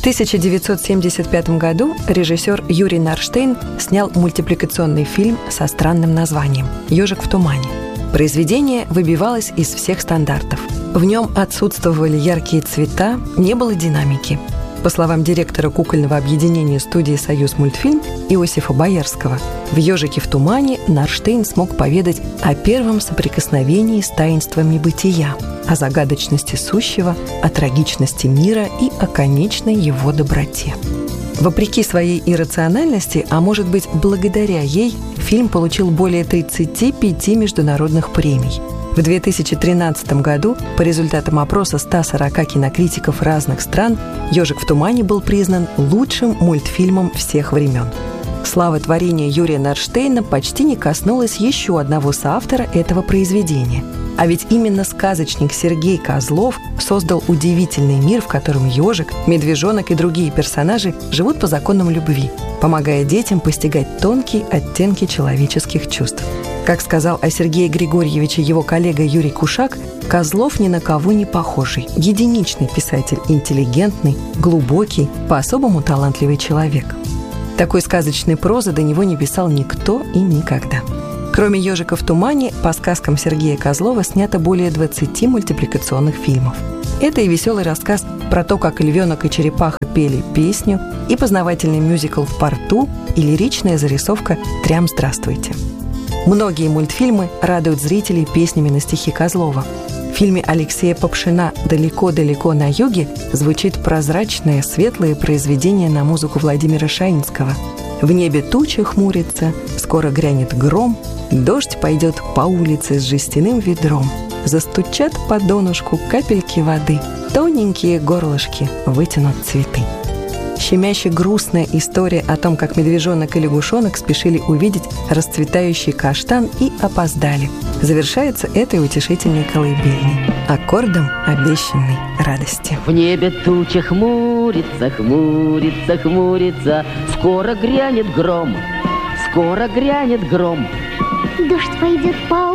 1975 году режиссер Юрий Нарштейн снял мультипликационный фильм со странным названием «Ежик в тумане». Произведение выбивалось из всех стандартов. В нем отсутствовали яркие цвета, не было динамики. По словам директора кукольного объединения студии «Союзмультфильм» Иосифа Боярского, в «Ежике в тумане» Нарштейн смог поведать о первом соприкосновении с таинствами бытия, о загадочности сущего, о трагичности мира и о конечной его доброте. Вопреки своей иррациональности, а может быть, благодаря ей, фильм получил более 35 международных премий. В 2013 году, по результатам опроса 140 кинокритиков разных стран, «Ежик в тумане» был признан лучшим мультфильмом всех времен. Слава творения Юрия Нарштейна почти не коснулась еще одного соавтора этого произведения. А ведь именно сказочник Сергей Козлов создал удивительный мир, в котором ежик, медвежонок и другие персонажи живут по законам любви, помогая детям постигать тонкие оттенки человеческих чувств. Как сказал о Сергее Григорьевиче его коллега Юрий Кушак, Козлов ни на кого не похожий, единичный писатель, интеллигентный, глубокий, по-особому талантливый человек. Такой сказочной прозы до него не писал никто и никогда. Кроме «Ежика в тумане», по сказкам Сергея Козлова снято более 20 мультипликационных фильмов. Это и веселый рассказ про то, как львенок и черепаха пели песню, и познавательный мюзикл «В порту», и лиричная зарисовка «Трям здравствуйте». Многие мультфильмы радуют зрителей песнями на стихи Козлова. В фильме Алексея Попшина «Далеко-далеко на юге» звучит прозрачное, светлое произведение на музыку Владимира Шаинского. В небе туча хмурится, скоро грянет гром, дождь пойдет по улице с жестяным ведром. Застучат по донышку капельки воды, тоненькие горлышки вытянут цветы. Щемяще грустная история о том, как медвежонок и лягушонок спешили увидеть расцветающий каштан и опоздали. Завершается этой утешительной колыбельной аккордом обещанной радости. В небе туча хмурится, хмурится, хмурится, скоро грянет гром, скоро грянет гром. Дождь пойдет по